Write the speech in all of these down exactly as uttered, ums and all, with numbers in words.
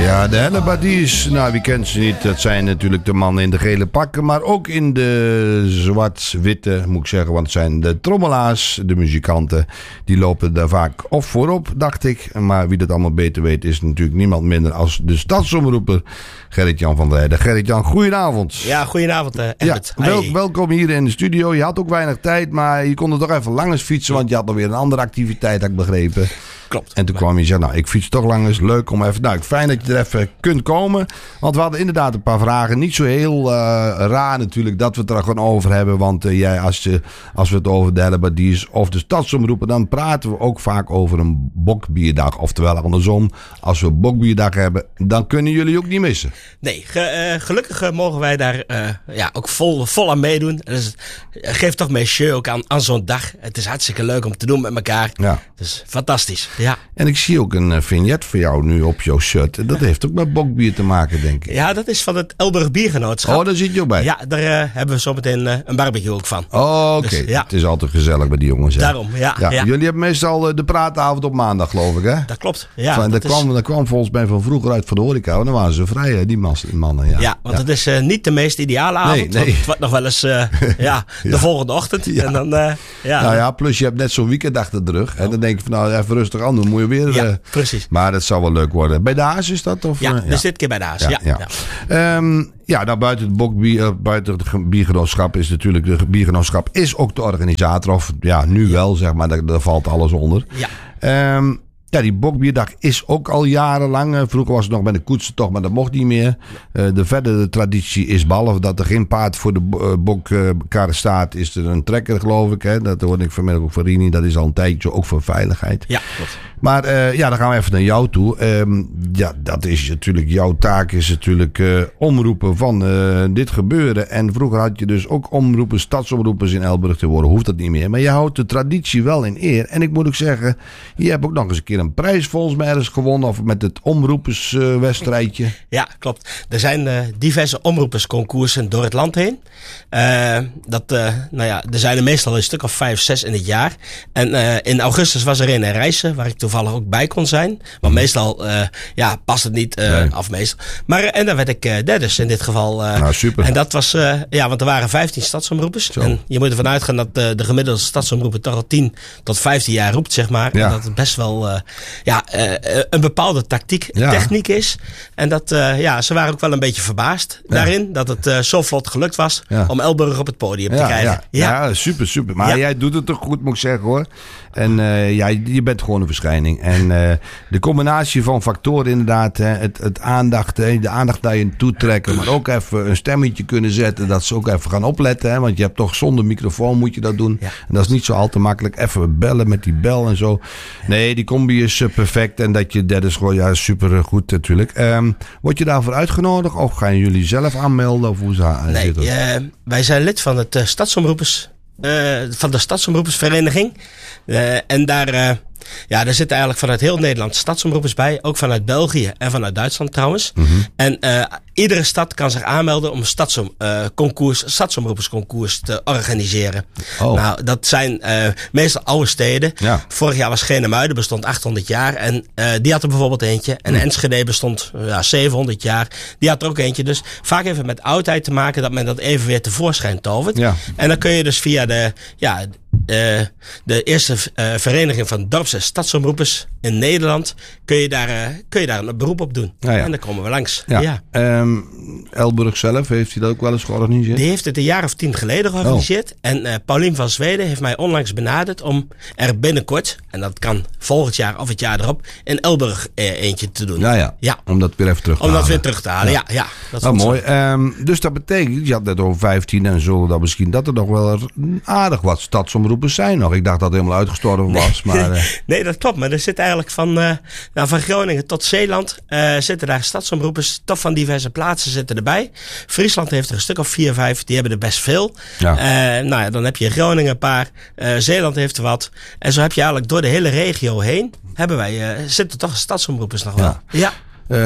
Ja, de Hellebadies, nou wie kent ze niet, dat zijn natuurlijk de mannen in de gele pakken, maar ook in de zwart-witte, moet ik zeggen, want het zijn de trommelaars, de muzikanten, die lopen daar vaak of voorop, dacht ik. Maar wie dat allemaal beter weet is natuurlijk niemand minder als de stadsomroeper Gerrit-Jan van der Heijden. Gerrit-Jan, goedenavond. Ja, goedenavond uh, Edward. Ja, wel, welkom hier in de studio. Je had ook weinig tijd, maar je kon er toch even langs fietsen, want je had nog weer een andere activiteit, had ik begrepen. Klopt. En toen kwam je en zei, nou, ik fiets toch langs. Leuk om even... Nou, fijn dat je er even kunt komen. Want we hadden inderdaad een paar vragen. Niet zo heel uh, raar natuurlijk dat we het er gewoon over hebben. Want uh, jij, als, je, als we het over de Hellebadies of de stadsomroepen, dan praten we ook vaak over een bokbierdag. Oftewel andersom, als we bokbierdag hebben, dan kunnen jullie ook niet missen. Nee, ge, uh, gelukkig uh, mogen wij daar uh, ja, ook vol, vol aan meedoen. Dus, uh, geeft toch mijn show ook aan, aan zo'n dag. Het is hartstikke leuk om te doen met elkaar. Ja. Dus fantastisch. Ja. En ik zie ook een uh, vignet voor jou nu op jouw shirt. Dat heeft ook met bokbier te maken, denk ik. Ja, dat is van het Elburg Biergenootschap. Oh, daar zit je ook bij. Ja, daar uh, hebben we zometeen uh, een barbecue ook van. Oh, oké. Okay. Dus, ja. Het is altijd gezellig bij die jongens. Hè? Daarom, ja, ja. ja. Jullie hebben meestal uh, de praatavond op maandag, geloof ik, hè? Dat klopt, ja. Van, dat, dat, kwam, is... dat kwam volgens mij van vroeger uit van de horeca. En dan waren ze vrij, hè, die mannen. Ja, ja want ja. het is uh, niet de meest ideale avond. Nee, nee. Want het wordt nog wel eens uh, ja, de ja. volgende ochtend. Ja. En dan, uh, ja. Nou ja, plus je hebt net zo'n weekend achter de rug. En dan denk je van, nou, even rustig aan doen. Moet je weer... Ja, uh, precies. Maar dat zal wel leuk worden. Bij de Haas is dat? Of, ja, uh, dus ja. dit keer bij de Haas. Ja, ja, ja. ja. Um, ja nou, buiten het bokbier, buiten het biergenootschap is natuurlijk... De biergenootschap is ook de organisator. Of ja, nu wel, zeg maar. Daar, daar valt alles onder. Ja. Um, Ja, die bokbierdag is ook al jarenlang. Vroeger was het nog bij de koetsentocht, maar dat mocht niet meer. Uh, de verdere traditie is, behalve dat er geen paard voor de uh, bokkarren staat, is er een trekker, geloof ik. Hè? Dat hoorde ik vanmiddag ook van Rini. Dat is al een tijdje, ook voor veiligheid. Ja, klopt. Maar uh, ja, dan gaan we even naar jou toe. Um, ja, dat is natuurlijk, jouw taak is natuurlijk uh, omroepen van uh, dit gebeuren. En vroeger had je dus ook omroepen, stadsomroepers in Elburg te worden. Hoeft dat niet meer. Maar je houdt de traditie wel in eer. En ik moet ook zeggen, je hebt ook nog eens een keer een prijs volgens mij ergens gewonnen. Of met het omroeperswedstrijdje. Uh, ja, klopt. Er zijn uh, diverse omroepersconcoursen door het land heen. Uh, dat, uh, nou ja, er zijn er meestal een stuk of vijf, zes in het jaar. En uh, in augustus was er een in Rijssen, waar ik toevallig ook bij kon zijn. Want meestal uh, ja, past het niet uh, nee. af meestal. Maar uh, en dan werd ik uh, derde in dit geval. Uh, nou, super. En dat was, uh, ja, want er waren vijftien stadsomroepers. Zo. En je moet ervan uitgaan dat uh, de gemiddelde stadsomroeper toch al tien tot vijftien jaar roept, zeg maar. Ja. En dat het best wel uh, ja, uh, een bepaalde tactiek, ja. techniek is. En dat, uh, ja, ze waren ook wel een beetje verbaasd ja. daarin. Dat het uh, zo vlot gelukt was ja. om Elburg op het podium ja, te krijgen. Ja, ja. ja super, super. Maar ja. jij doet het toch goed, moet ik zeggen, hoor. En uh, ja, je bent gewoon een verschijning. En uh, de combinatie van factoren inderdaad, hè, het, het aandacht, hè, de aandacht naar je toe trekken, maar ook even een stemmetje kunnen zetten, dat ze ook even gaan opletten. Hè, want je hebt toch zonder microfoon moet je dat doen. Ja. En dat is niet zo al te makkelijk. Even bellen met die bel en zo. Nee, die combi is uh, perfect. En dat je derde is gewoon ja, super goed natuurlijk. Um, word je daarvoor uitgenodigd of gaan jullie zelf aanmelden? Of hoe uh, nee, zit dat? Uh, wij zijn lid van het uh, stadsomroepers. Uh, van de stadsomroepersvereniging. Uh, en daar, uh, ja, daar zitten eigenlijk vanuit heel Nederland stadsomroepers bij. Ook vanuit België en vanuit Duitsland trouwens. Mm-hmm. En uh, iedere stad kan zich aanmelden om een stadsom, uh, concours, stadsomroepersconcours te organiseren. Oh. Nou, dat zijn uh, meestal oude steden. Ja. Vorig jaar was Genemuiden, bestond achthonderd jaar. En uh, die had er bijvoorbeeld eentje. En mm. Enschede bestond uh, ja, zevenhonderd jaar. Die had er ook eentje. Dus vaak heeft het met oudheid te maken dat men dat even weer tevoorschijn tovert. Ja. En dan kun je dus via de... ja. Uh, de eerste uh, vereniging van dorps- en stadsomroepers in Nederland kun je daar, uh, kun je daar een beroep op doen. Ja, ja. En dan komen we langs. Ja. Ja. Um, Elburg zelf, heeft hij dat ook wel eens georganiseerd? Die heeft het een jaar of tien geleden georganiseerd. Oh. En uh, Paulien van Zweden heeft mij onlangs benaderd om er binnenkort, en dat kan volgend jaar of het jaar erop, in Elburg uh, eentje te doen. Ja, ja, ja. Om dat weer even terug te om halen. Om dat weer terug te halen, ja. ja, ja dat is oh, mooi. Um, dus dat betekent, je had net over vijftien en zo, dat misschien dat er nog wel aardig wat stadsomroepers zijn nog. Ik dacht dat het helemaal uitgestorven was. Nee, maar, uh... nee, dat klopt. Maar er zit eigenlijk van, uh, nou, van Groningen tot Zeeland uh, zitten daar stadsomroepers. Toch van diverse plaatsen zitten erbij. Friesland heeft er een stuk of vier, vijf. Die hebben er best veel. Ja. Uh, nou ja, dan heb je Groningen een paar. Uh, Zeeland heeft er wat. En zo heb je eigenlijk door de hele regio heen hebben wij, uh, zitten toch stadsomroepers nog wel. Ja. ja. Uh,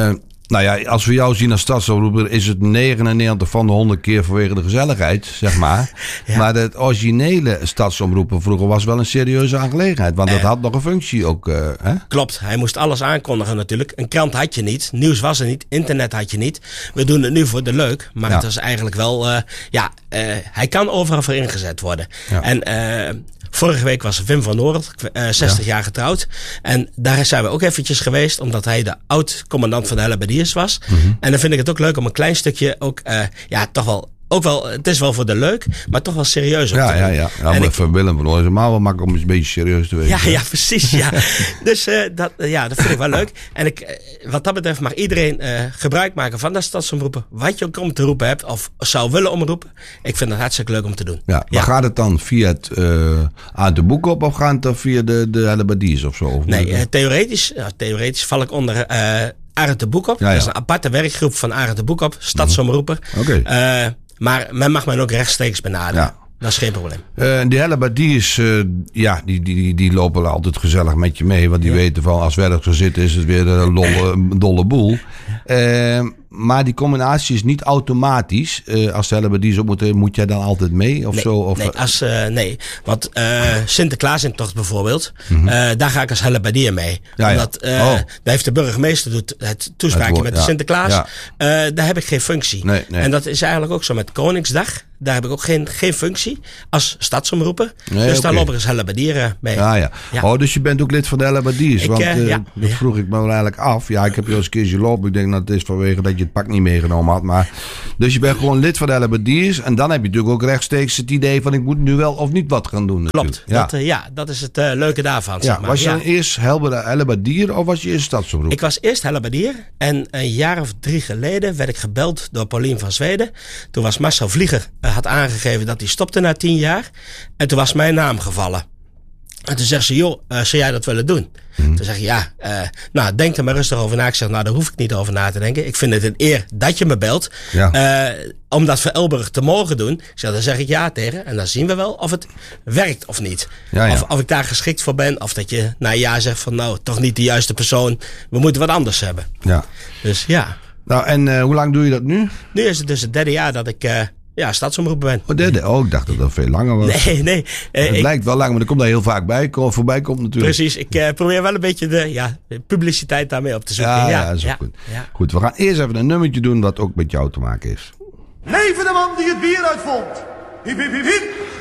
Nou ja, als we jou zien als stadsomroeper is het negenennegentig van de honderd keer vanwege de gezelligheid, zeg maar. Ja. Maar het originele stadsomroepen vroeger was wel een serieuze aangelegenheid. Want dat uh, had nog een functie ook. Uh, hè? Klopt, hij moest alles aankondigen natuurlijk. Een krant had je niet, nieuws was er niet, internet had je niet. We doen het nu voor de leuk, maar ja. het was eigenlijk wel... Uh, ja, uh, hij kan overal voor ingezet worden. Ja. En... Uh, Vorige week was Wim van Noord, uh, zestig ja. jaar getrouwd. En daar zijn we ook eventjes geweest, omdat hij de oud-commandant van de Hellebaardiers was. Mm-hmm. En dan vind ik het ook leuk om een klein stukje ook, uh, ja, toch wel... Ook wel, het is wel voor de leuk, maar toch wel serieus om ja, te doen. Ja, ja, ja. Ja, maar voor Willem van Noord is het maar wel makkelijk om eens een beetje serieus te wezen. Ja, ja, precies. Ja. dus uh, dat, uh, ja, dat vind ik wel leuk. En ik, uh, wat dat betreft mag iedereen uh, gebruik maken van dat stadsomroepen. Wat je ook om te roepen hebt, of zou willen omroepen. Ik vind het hartstikke leuk om te doen. Ja, maar ja. gaat het dan via het uh, aan de boek op of gaat het dan via de, de Hellebaardiers of zo? Of nee, uh, theoretisch, uh, theoretisch val ik onder... Uh, Arend de Boekop. Ja, ja. Dat is een aparte werkgroep van Arend de Boekop, stadsomroeper. Oké. Okay. Uh, Maar men mag mij ook rechtstreeks benaderen. Ja. Dat is geen probleem. Uh, die Hellebaardiers, uh, ja, die, die, die lopen altijd gezellig met je mee. Want die ja. weten van als werk zo zit is het weer een dolle, dolle boel. Uh, maar die combinatie is niet automatisch. Uh, als de Hellebaardiers op moeten, moet jij dan altijd mee of nee, zo? Of nee, als, uh, nee, want uh, Sinterklaasintocht bijvoorbeeld, mm-hmm. uh, daar ga ik als Hellebaardier mee. Ja, Omdat uh, oh. daar heeft de burgemeester doet het toespraakje het woord, met de ja. Sinterklaas. Ja. Uh, daar heb ik geen functie. Nee, nee. En dat is eigenlijk ook zo met Koningsdag. Daar heb ik ook geen, geen functie als stadsomroeper. Nee, dus daar okay. loop ik als Hellebaardier mee. Ja, ja. Ja. Oh, dus je bent ook lid van de Hellebaardiers. Want uh, uh, ja. dat vroeg ik me wel eigenlijk af. Ja, ik heb je eens een keertje lopen. Ik denk dat het is vanwege dat je het pak niet meegenomen had. Maar, dus je bent gewoon lid van de Hellebaardiers. En dan heb je natuurlijk ook rechtstreeks het idee van ik moet nu wel of niet wat gaan doen. Natuurlijk. Klopt. Ja. Dat, uh, ja, dat is het uh, leuke daarvan. Ja, zeg maar. Was je ja. dan eerst Hellebaardier of was je eerst stadsomroeper? Ik was eerst Hellebaardier. En een jaar of drie geleden werd ik gebeld door Paulien van Zweden. Toen was Marcel Vlieger uh, had aangegeven dat hij stopte na tien jaar. En toen was mijn naam gevallen. En toen zegt ze, joh, uh, zou jij dat willen doen? Hmm. Toen zeg ik, ja, uh, nou, denk er maar rustig over na. Ik zeg, nou, daar hoef ik niet over na te denken. Ik vind het een eer dat je me belt. Ja. Uh, om dat voor Elburg te mogen doen. Ik zeg, dan zeg ik ja tegen. En dan zien we wel of het werkt of niet. Ja, ja. Of, of ik daar geschikt voor ben. Of dat je na een jaar zegt van, nou, toch niet de juiste persoon. We moeten wat anders hebben. Ja. Dus ja. Nou, en uh, hoe lang doe je dat nu? Nu is het dus het derde jaar dat ik... Uh, Ja, stadsomroeper ben. Oh, derde. Oh, ik dacht dat dat veel langer was. Nee, nee. Uh, het ik, lijkt wel lang, maar er komt daar heel vaak bij, voorbij komt natuurlijk. Precies. Ik uh, probeer wel een beetje de, ja, de publiciteit daarmee op te zoeken. Ja, ja, ja, dat is ook ja, goed. Ja. Goed, we gaan eerst even een nummertje doen wat ook met jou te maken heeft. Leven de man die het bier uitvond. Hip, hip, hip, hip.